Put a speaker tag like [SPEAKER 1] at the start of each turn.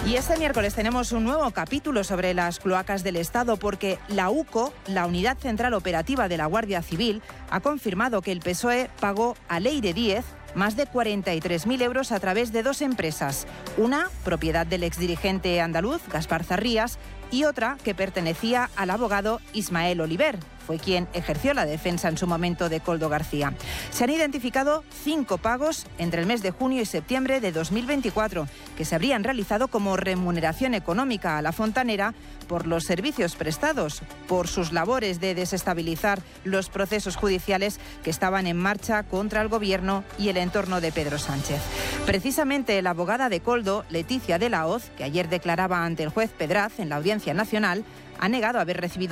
[SPEAKER 1] Y este miércoles tenemos un nuevo capítulo sobre las cloacas del Estado porque la UCO, la Unidad Central Operativa de la Guardia Civil, ha confirmado que el PSOE pagó a Leire Díez más de 43.000 euros a través de dos empresas. Una, propiedad del exdirigente andaluz, Gaspar Zarrías, y otra que pertenecía al abogado Ismael Oliver. Fue quien ejerció la defensa en su momento de Koldo García. Se han identificado 5 pagos entre el mes de junio y septiembre de 2024 que se habrían realizado como remuneración económica a la fontanera por los servicios prestados, por sus labores de desestabilizar los procesos judiciales que estaban en marcha contra el gobierno y el entorno de Pedro Sánchez. Precisamente la abogada de Koldo, Leticia de la Hoz, que ayer declaraba ante el juez Pedraz en la Audiencia Nacional, ha negado haber recibido